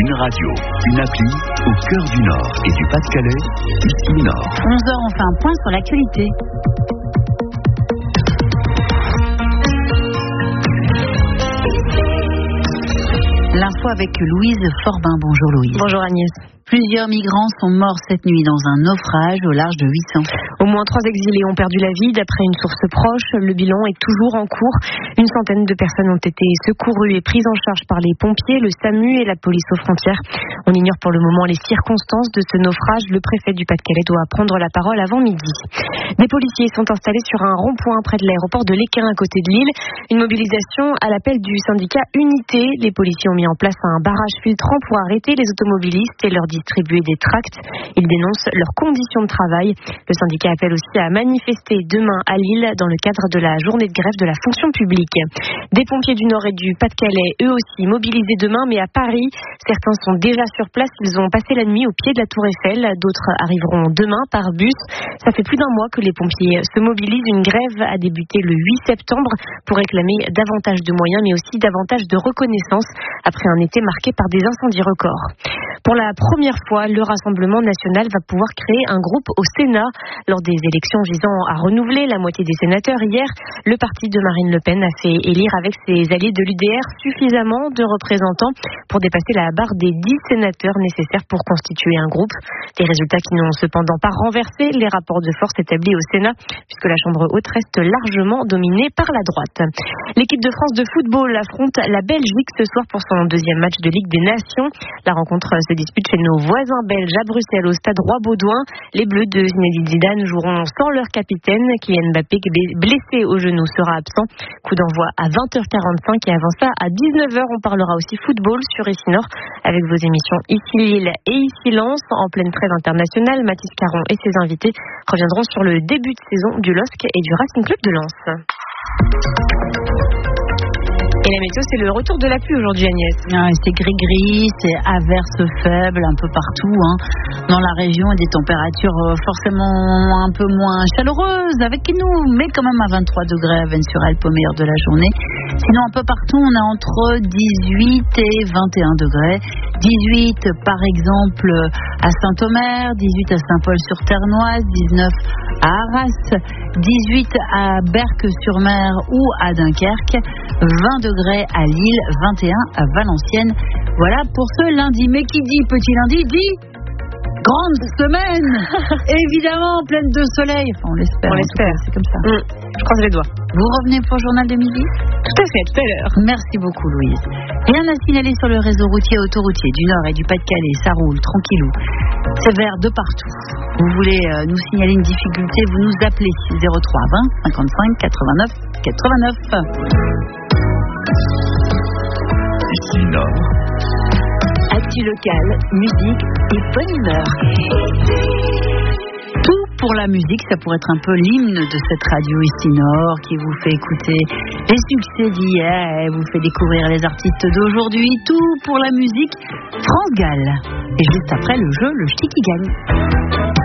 Une radio, une appli, au cœur du Nord et du Pas-de-Calais, ici Nord. 11h, on fait un point sur l'actualité. L'info avec Louise Forbin. Bonjour Louise. Bonjour Agnès. Plusieurs migrants sont morts cette nuit dans un naufrage au large de 800. Au moins 3 exilés ont perdu la vie. D'après une source proche, le bilan est toujours en cours. Une centaine de personnes ont été secourues et prises en charge par les pompiers, le SAMU et la police aux frontières. On ignore pour le moment les circonstances de ce naufrage. Le préfet du Pas-de-Calais doit prendre la parole avant midi. Des policiers sont installés sur un rond-point près de l'aéroport de l'Équin à côté de Lille. Une mobilisation à l'appel du syndicat Unité. Les policiers ont mis en place un barrage filtrant pour arrêter les automobilistes et leur distribuer des tracts. Ils dénoncent leurs conditions de travail. Le syndicat appelle aussi à manifester demain à Lille dans le cadre de la journée de grève de la fonction publique. Des pompiers du Nord et du Pas-de-Calais, eux aussi mobilisés demain, mais à Paris. Certains sont déjà sur place. Ils ont passé la nuit au pied de la Tour Eiffel. D'autres arriveront demain par bus. Ça fait plus d'un mois que les pompiers se mobilisent. Une grève a débuté le 8 septembre pour réclamer davantage de moyens, mais aussi davantage de reconnaissance après un été marqué par des incendies records. Pour la première fois, le Rassemblement national va pouvoir créer un groupe au Sénat. Lors des élections visant à renouveler la moitié des sénateurs, hier, le parti de Marine Le Pen a fait élire avec ses alliés de l'UDR suffisamment de représentants pour dépasser la barre des 10 sénateurs nécessaires pour constituer un groupe. Des résultats qui n'ont cependant pas renversé les rapports de force établis au Sénat, puisque la Chambre haute reste largement dominée par la droite. L'équipe de France de football affronte la Belgique ce soir pour son deuxième match de Ligue des Nations. La rencontre se dispute chez nos voisins belges à Bruxelles au stade Roi-Baudouin. Les Bleus de Zinedine Zidane joueront sans leur capitaine. Kylian Mbappé, blessé au genou, sera absent. Coup d'envoi à 20h45 et avant ça à 19h, on parlera aussi football sur ici Nord avec vos émissions Ici Lille et Ici Lens. En pleine trêve internationale, Mathis Caron et ses invités reviendront sur le début de saison du LOSC et du Racing Club de Lens. Et la météo, c'est le retour de la pluie aujourd'hui, Agnès. C'est gris-gris, c'est averse faible un peu partout. Dans la région, des températures forcément un peu moins chaleureuses avec nous, mais quand même à 23 degrés à Vennes-sur-Alpes au meilleur de la journée. Sinon, un peu partout, on a entre 18 et 21 degrés. 18 par exemple à Saint-Omer, 18 à Saint-Paul-sur-Ternoise, 19 à Arras, 18 à Berck-sur-Mer ou à Dunkerque, 20 degrés à Lille, 21 à Valenciennes. Voilà pour ce lundi. Mais qui dit petit lundi dit grande semaine. Évidemment, pleine de soleil. Enfin, on l'espère. On l'espère. C'est comme ça. Je croise les doigts. Vous revenez pour le journal de midi ? Tout à fait, tout à l'heure. Merci beaucoup, Louise. Rien à signaler sur le réseau routier et autoroutier du Nord et du Pas-de-Calais. Ça roule tranquillou. C'est vert de partout. Vous voulez nous signaler une difficulté, vous nous appelez 03 20 55 89 89. Ici Nord. Actu locale, musique et bonne humeur. Tout pour la musique, ça pourrait être un peu l'hymne de cette radio ici Nord qui vous fait écouter les succès d'hier, vous fait découvrir les artistes d'aujourd'hui. Tout pour la musique, France Gall. Et juste après le jeu, le ch'ti qui gagne.